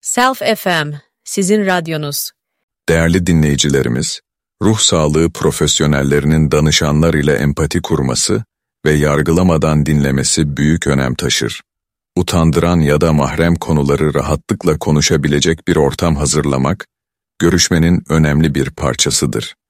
Self FM, sizin radyonuz. Değerli dinleyicilerimiz, ruh sağlığı profesyonellerinin danışanlar ile empati kurması ve yargılamadan dinlemesi büyük önem taşır. Utandıran ya da mahrem konuları rahatlıkla konuşabilecek bir ortam hazırlamak, görüşmenin önemli bir parçasıdır.